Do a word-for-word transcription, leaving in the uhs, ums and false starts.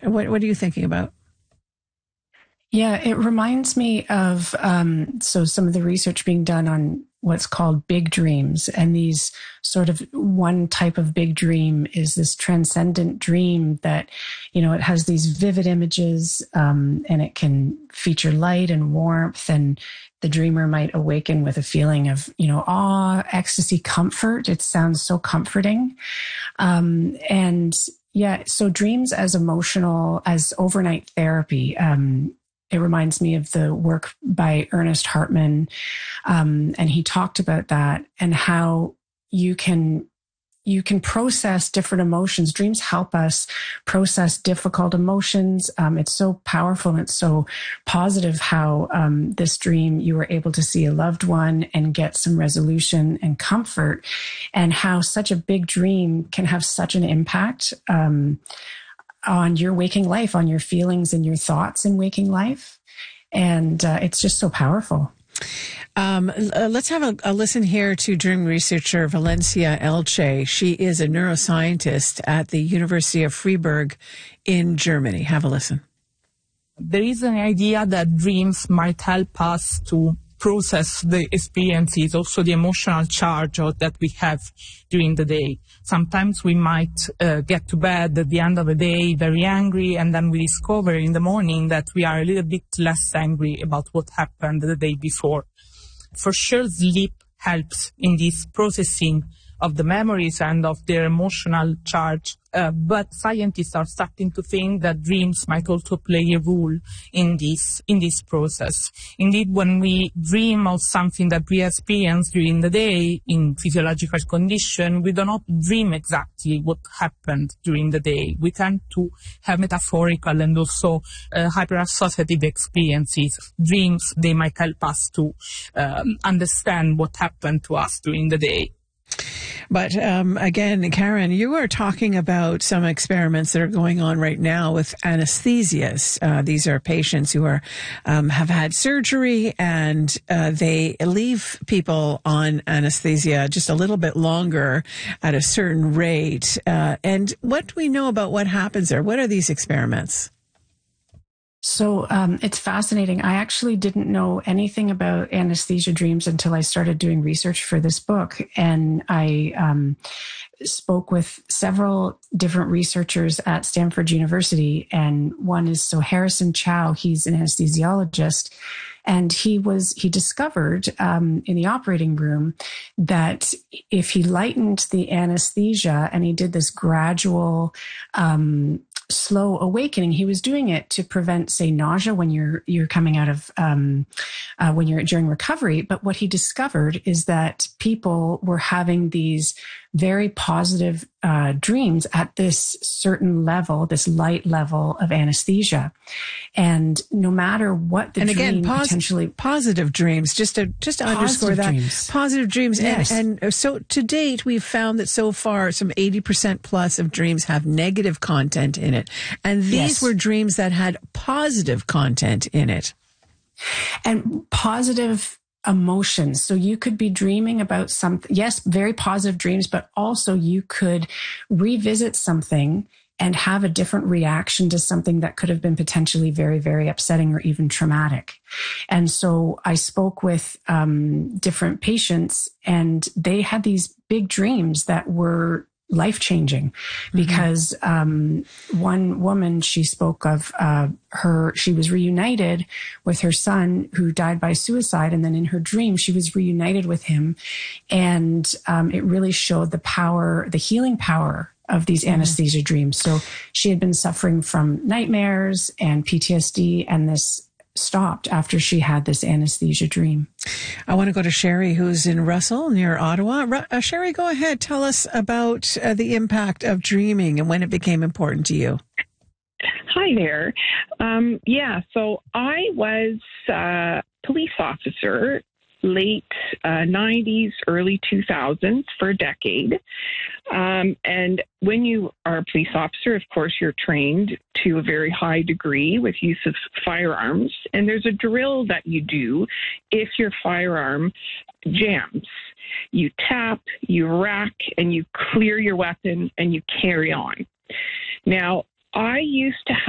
What, what are you thinking about? Yeah, it reminds me of, um, so some of the research being done on what's called big dreams. And these sort of one type of big dream is this transcendent dream that, you know, it has these vivid images, um, and it can feature light and warmth, and the dreamer might awaken with a feeling of, you know, awe, ecstasy, comfort. It sounds so comforting. Um, and yeah, so dreams as emotional, as overnight therapy, um, it reminds me of the work by Ernest Hartman. Um, and he talked about that and how you can, you can process different emotions. Dreams help us process difficult emotions. Um, it's so powerful and it's so positive how um, this dream, you were able to see a loved one and get some resolution and comfort, and how such a big dream can have such an impact um on your waking life, on your feelings and your thoughts in waking life. And uh, it's just so powerful. Um, uh, let's have a, a listen here to dream researcher Valencia Elche. She is a neuroscientist at the University of Freiburg in Germany. Have a listen. There is an idea that dreams might help us to process the experiences, also the emotional charge that we have during the day. Sometimes we might uh, get to bed at the end of the day very angry, and then we discover in the morning that we are a little bit less angry about what happened the day before. For sure, sleep helps in this processing of the memories and of their emotional charge. Uh, but scientists are starting to think that dreams might also play a role in this in this process. Indeed, when we dream of something that we experience during the day in physiological condition, we do not dream exactly what happened during the day. We tend to have metaphorical and also uh, hyperassociative experiences. Dreams, they might help us to um, understand what happened to us during the day. But um, again, Karen, you are talking about some experiments that are going on right now with anesthesias. Uh, these are patients who are um, have had surgery, and uh, they leave people on anesthesia just a little bit longer at a certain rate. Uh, and what do we know about what happens there? What are these experiments? So um, it's fascinating. I actually didn't know anything about anesthesia dreams until I started doing research for this book. And I um, spoke with several different researchers at Stanford University. And one is, so Harrison Chow, he's an anesthesiologist. And he was, he discovered um, in the operating room that if he lightened the anesthesia and he did this gradual um slow awakening, he was doing it to prevent, say, nausea when you're you're coming out of um, uh, when you're during recovery. But what he discovered is that people were having these very positive uh, dreams at this certain level, this light level of anesthesia, and no matter what the and dream again, pos- potentially positive dreams. Just to just to underscore that, dreams. positive dreams. Yes. And, and so to date, we've found that so far, some eighty percent plus of dreams have negative content in it. And these Yes. were dreams that had positive content in it. And positive emotions. So you could be dreaming about something, yes, very positive dreams, but also you could revisit something and have a different reaction to something that could have been potentially very, very upsetting or even traumatic. And so I spoke with um, different patients, and they had these big dreams that were life-changing because um, one woman, she spoke of uh, her, she was reunited with her son who died by suicide. And then in her dream, she was reunited with him. And um, it really showed the power, the healing power of these mm-hmm. anesthesia dreams. So she had been suffering from nightmares and P T S D, and this stopped after she had this anesthesia dream. I want to go to Sherry, who's in Russell near Ottawa. Ru- uh, Sherry, go ahead. Tell us about uh, the impact of dreaming and when it became important to you. Hi there. Um, yeah, so I was a police officer late uh, nineties, early two thousands for a decade. Um, and when you are a police officer, of course, you're trained to a very high degree with use of firearms. And there's a drill that you do if your firearm jams. You tap, you rack, and you clear your weapon, and you carry on. Now, I used to have